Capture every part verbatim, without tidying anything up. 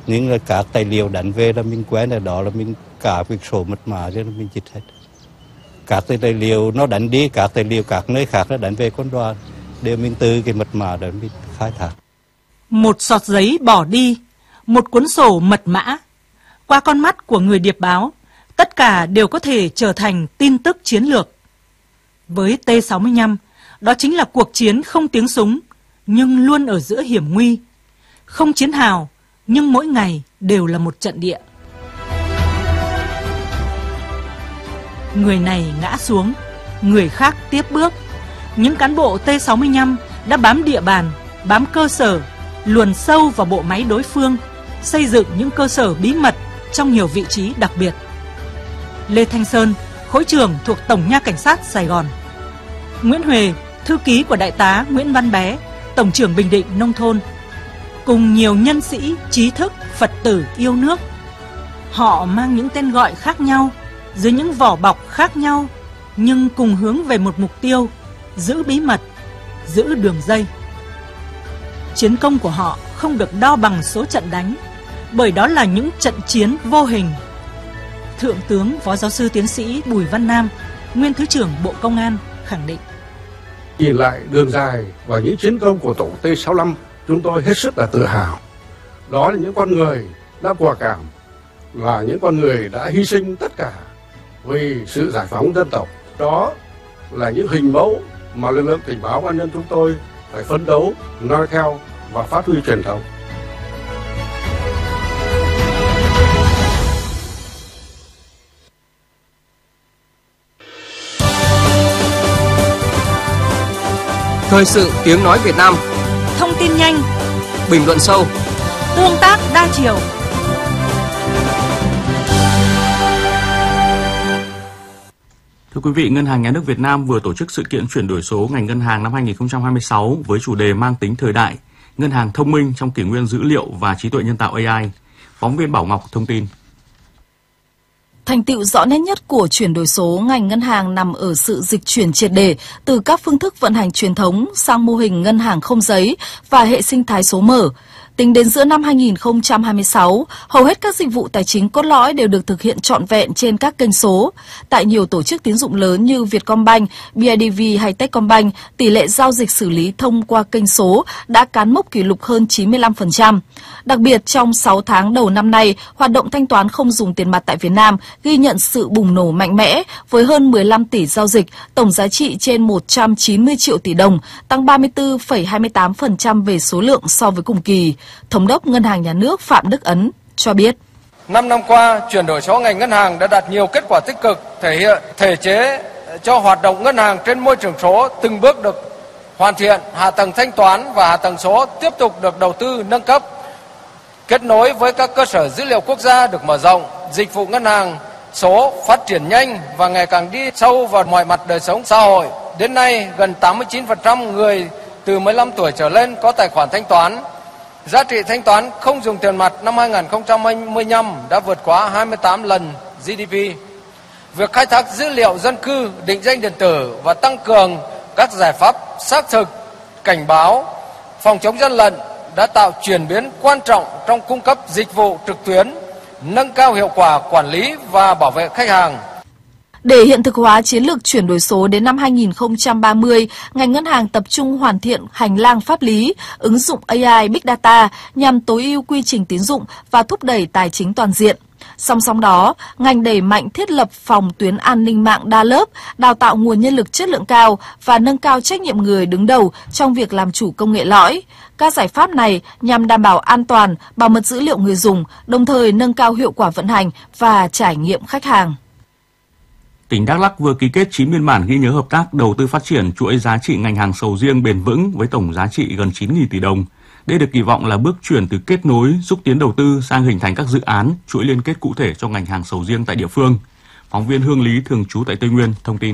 Nhưng là các tài liệu đánh về là mình quen ở đó là mình cả việc sổ mật mã cho nên mình chích hết. Các tài liệu nó đánh đi, các tài liệu các nơi khác nó đánh về quân đoàn đều mình từ cái mật mã để mình khai thác. Một sọt giấy bỏ đi, một cuốn sổ mật mã. Qua con mắt của người điệp báo, tất cả đều có thể trở thành tin tức chiến lược. Với T sáu mươi lăm, đó chính là cuộc chiến không tiếng súng, nhưng luôn ở giữa hiểm nguy. Không chiến hào, nhưng mỗi ngày đều là một trận địa. Người này ngã xuống, người khác tiếp bước. Những cán bộ T sáu mươi lăm đã bám địa bàn, bám cơ sở, luồn sâu vào bộ máy đối phương, xây dựng những cơ sở bí mật trong nhiều vị trí đặc biệt. Lê Thanh Sơn, khối trưởng thuộc Tổng nha Cảnh sát Sài Gòn. Nguyễn Huệ, thư ký của Đại tá Nguyễn Văn Bé, Tổng trưởng Bình Định Nông thôn. Cùng nhiều nhân sĩ, trí thức, Phật tử yêu nước. Họ mang những tên gọi khác nhau, dưới những vỏ bọc khác nhau, nhưng cùng hướng về một mục tiêu: giữ bí mật, giữ đường dây. Chiến công của họ không được đo bằng số trận đánh, bởi đó là những trận chiến vô hình. Thượng tướng Phó Giáo sư Tiến sĩ Bùi Văn Nam, nguyên Thứ trưởng Bộ Công an khẳng định: Nhìn lại đường dài và những chiến công của tổ T sáu mươi lăm, chúng tôi hết sức là tự hào. Đó là những con người đã quả cảm, là những con người đã hy sinh tất cả vì sự giải phóng dân tộc. Đó là những hình mẫu mà lực lượng tình báo an ninh chúng tôi phải phấn đấu, noi theo và phát huy truyền thống. Thời sự tiếng nói Việt Nam. Thông tin nhanh, bình luận sâu, tương tác đa chiều. Thưa quý vị, Ngân hàng Nhà nước Việt Nam vừa tổ chức sự kiện chuyển đổi số ngành ngân hàng năm hai nghìn không trăm hai mươi sáu với chủ đề mang tính thời đại, ngân hàng thông minh trong kỷ nguyên dữ liệu và trí tuệ nhân tạo A I. Phóng viên Bảo Ngọc thông tin. Thành tựu rõ nét nhất của chuyển đổi số ngành ngân hàng nằm ở sự dịch chuyển triệt để từ các phương thức vận hành truyền thống sang mô hình ngân hàng không giấy và hệ sinh thái số mở. Tính đến giữa năm hai nghìn không trăm hai mươi sáu, hầu hết các dịch vụ tài chính cốt lõi đều được thực hiện trọn vẹn trên các kênh số. Tại nhiều tổ chức tín dụng lớn như Vietcombank, bê i đê vê hay Techcombank, tỷ lệ giao dịch xử lý thông qua kênh số đã cán mốc kỷ lục hơn chín mươi lăm phần trăm. Đặc biệt, trong sáu tháng đầu năm nay, hoạt động thanh toán không dùng tiền mặt tại Việt Nam ghi nhận sự bùng nổ mạnh mẽ với hơn mười lăm tỷ giao dịch, tổng giá trị trên một trăm chín mươi triệu tỷ đồng, tăng ba mươi tư phẩy hai mươi tám phần trăm về số lượng so với cùng kỳ. Thống đốc Ngân hàng Nhà nước Phạm Đức Ấn cho biết. Năm năm qua, chuyển đổi số ngành ngân hàng đã đạt nhiều kết quả tích cực, thể hiện thể chế cho hoạt động ngân hàng trên môi trường số từng bước được hoàn thiện, hạ tầng thanh toán và hạ tầng số tiếp tục được đầu tư nâng cấp. Kết nối với các cơ sở dữ liệu quốc gia được mở rộng, dịch vụ ngân hàng số phát triển nhanh và ngày càng đi sâu vào mọi mặt đời sống xã hội. Đến nay, gần tám mươi chín phần trăm người từ mười lăm tuổi trở lên có tài khoản thanh toán. Giá trị thanh toán không dùng tiền mặt năm hai nghìn không trăm hai mươi lăm đã vượt quá hai mươi tám lần giê đê pê. Việc khai thác dữ liệu dân cư, định danh điện tử và tăng cường các giải pháp xác thực, cảnh báo, phòng chống gian lận đã tạo chuyển biến quan trọng trong cung cấp dịch vụ trực tuyến, nâng cao hiệu quả quản lý và bảo vệ khách hàng. Để hiện thực hóa chiến lược chuyển đổi số đến năm hai nghìn không trăm ba mươi, ngành ngân hàng tập trung hoàn thiện hành lang pháp lý, ứng dụng A I, Big Data nhằm tối ưu quy trình tín dụng và thúc đẩy tài chính toàn diện. Song song đó, ngành đẩy mạnh thiết lập phòng tuyến an ninh mạng đa lớp, đào tạo nguồn nhân lực chất lượng cao và nâng cao trách nhiệm người đứng đầu trong việc làm chủ công nghệ lõi. Các giải pháp này nhằm đảm bảo an toàn, bảo mật dữ liệu người dùng, đồng thời nâng cao hiệu quả vận hành và trải nghiệm khách hàng. Tỉnh Đắk Lắk vừa ký kết chín biên bản ghi nhớ hợp tác đầu tư phát triển chuỗi giá trị ngành hàng sầu riêng bền vững với tổng giá trị gần chín nghìn tỷ đồng. Đây được kỳ vọng là bước chuyển từ kết nối, xúc tiến đầu tư sang hình thành các dự án, chuỗi liên kết cụ thể cho ngành hàng sầu riêng tại địa phương. Phóng viên Hương Lý thường trú tại Tây Nguyên thông tin.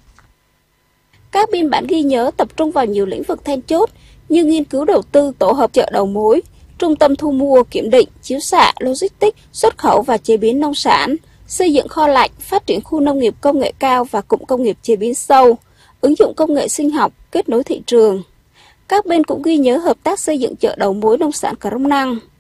Các biên bản ghi nhớ tập trung vào nhiều lĩnh vực then chốt như nghiên cứu đầu tư, tổ hợp chợ đầu mối, trung tâm thu mua, kiểm định, chiếu xạ, logistics, xuất khẩu và chế biến nông sản, xây dựng kho lạnh, phát triển khu nông nghiệp công nghệ cao và cụm công nghiệp chế biến sâu, ứng dụng công nghệ sinh học, kết nối thị trường. Các bên cũng ghi nhớ hợp tác xây dựng chợ đầu mối nông sản Crong Năng.